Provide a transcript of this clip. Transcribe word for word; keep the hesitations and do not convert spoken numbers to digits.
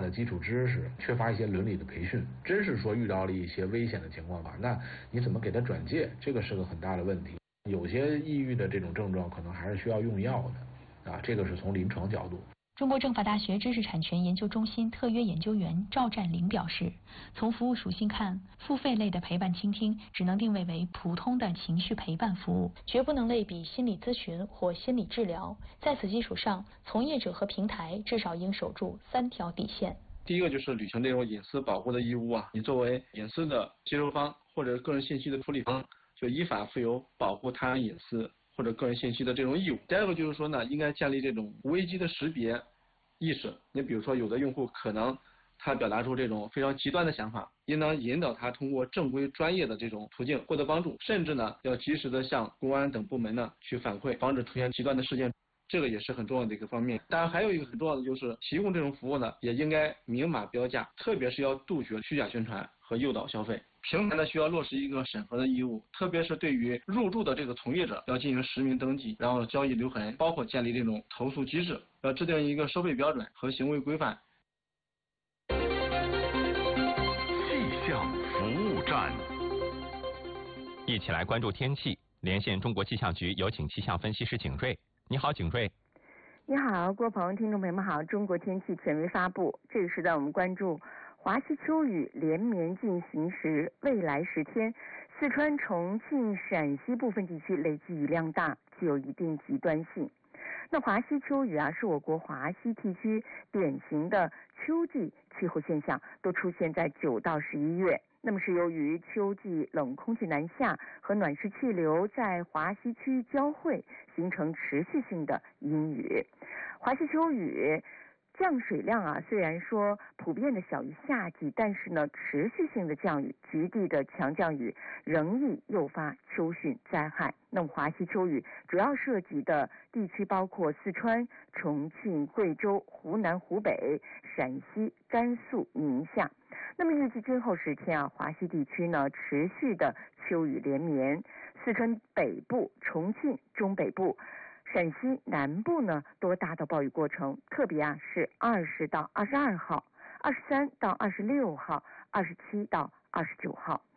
的基础知识，缺乏一些伦理的培训，真是说遇到了一些危险的情况吧，那你怎么给他转介，这个是个很大的问题。有些抑郁的这种症状可能还是需要用药的啊，这个是从临床角度。 中国政法大学知识产权研究中心特约研究员赵占林表示，从服务属性看，付费类的陪伴倾听只能定位为普通的情绪陪伴服务，绝不能类比心理咨询或心理治疗。在此基础上，从业者和平台至少应守住三条底线。 第一个就是履行这种隐私保护的义务啊，你作为隐私的接收方或者个人信息的处理方，就依法负有保护他人隐私或者个人信息的这种义务。第二个就是说呢，应该建立这种危机的识别意识。你比如说，有的用户可能他表达出这种非常极端的想法，应当引导他通过正规专业的这种途径获得帮助，甚至呢要及时的向公安等部门呢去反馈，防止出现极端的事件。这个也是很重要的一个方面。当然还有一个很重要的就是提供这种服务呢，也应该明码标价，特别是要杜绝虚假宣传和诱导消费。平台呢需要落实一个审核的义务，特别是对于入驻的这个从业者要进行实名登记，然后交易留痕，包括建立这种投诉机制，要制定一个收费标准和行为规范。 气象服务站， 一起来关注天气。连线中国气象局，有请气象分析师景瑞。你好，景瑞。 你好，郭鹏，听众朋友们好。中国天气权威发布，这个时段我们关注华西秋雨连绵进行时，未来十天，四川、重庆、陕西部分地区累计雨量大，具有一定极端性。那华西秋雨啊，是我国华西地区典型的秋季气候现象，都出现在九到十一月。那么是由于秋季冷空气南下和暖湿气流在华西区域交汇，形成持续性的阴雨。华西秋雨降水量啊，虽然说普遍的小于夏季，但是呢，持续性的降雨，局地的强降雨仍易诱发秋汛灾害。那么华西秋雨主要涉及的地区包括四川、重庆、贵州、湖南、湖北、陕西、甘肃、宁夏。那么预计今后十天啊，华西地区呢持续的秋雨连绵，四川北部、重庆中北部、陕西南部呢多达到暴雨过程，特别啊是二十到二十二号、二十三到二十六号、二十七到二十九号。